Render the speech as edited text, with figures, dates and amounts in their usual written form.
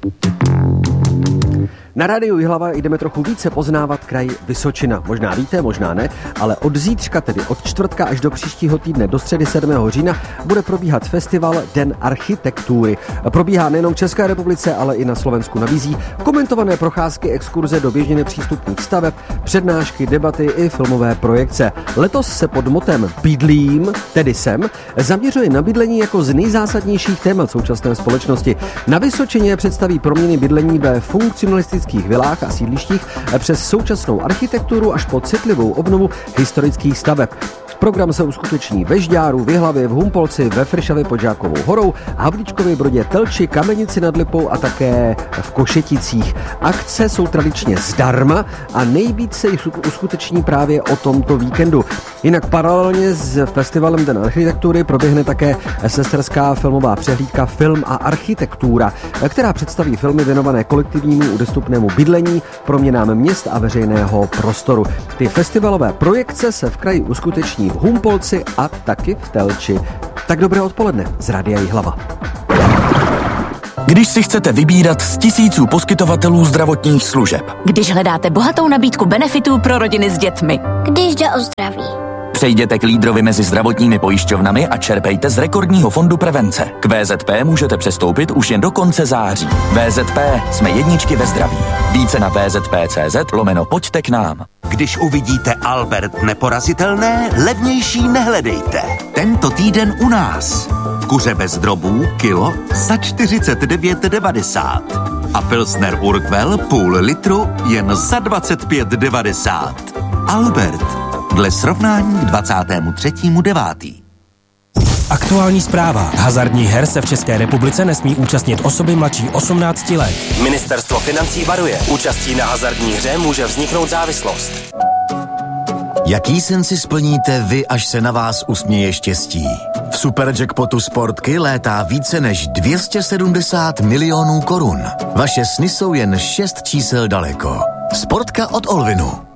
Na rádiu Jihlava jdeme trochu více poznávat kraj Vysočina. Možná víte, možná ne, ale od zítřka, tedy od čtvrtka až do příštího týdne, do středy 7. října, bude probíhat festival Den architektury. Probíhá nejenom v České republice, ale i na Slovensku. Nabízí komentované procházky, exkurze do běžně nepřístupných staveb, přednášky, debaty i filmové projekce. Letos se pod motem Bydlím, tedy sem, zaměřuje na bydlení jako z nejzásadnějších témat současné společnosti. Na Vysočině představí proměny bydlení ve funkcionalistických vilách a sídlištích přes současnou architekturu až po citlivou obnovu historických staveb. Program se uskuteční ve Žďáru, v Jihlavě, v Humpolci, ve Fršavě pod Žákovou horou, Havlíčkově Brodě, Telči, Kamenici nad Lipou a také v Košeticích. Akce jsou tradičně zdarma a nejvíc se jich uskuteční právě o tomto víkendu. Jinak paralelně s festivalem Den architektury proběhne také sesterská filmová přehlídka Film a architektura, která představí filmy věnované kolektivnímu udostupnému bydlení, proměnám měst a veřejného prostoru. Ty festivalové projekce se v kraji uskuteční v Humpolci a taky v Telči. Tak dobré odpoledne z Rádia Jihlava. Když si chcete vybírat z tisíců poskytovatelů zdravotních služeb. Když hledáte bohatou nabídku benefitů pro rodiny s dětmi. Když jde o zdraví. Přejděte k lídrovi mezi zdravotními pojišťovnami a čerpejte z rekordního fondu prevence. K VZP můžete přestoupit už jen do konce září. VZP, jsme jedničky ve zdraví. Více na vzp.cz/pojďte k nám. Když uvidíte Albert neporazitelné, levnější nehledejte. Tento týden u nás. Kuře bez drobů, kilo za 49,90. A Pilsner Urquell půl litru jen za 25,90. Albert. Dle srovnání k 23.9. Aktuální zpráva. Hazardních her se v České republice nesmí účastnit osoby mladší 18 let. Ministerstvo financí varuje. Účastí na hazardní hře může vzniknout závislost. Jaký sen si splníte vy, až se na vás usměje štěstí? V Superjackpotu Sportky létá více než 270 milionů korun. Vaše sny jsou jen 6 čísel daleko. Sportka od Olvinu.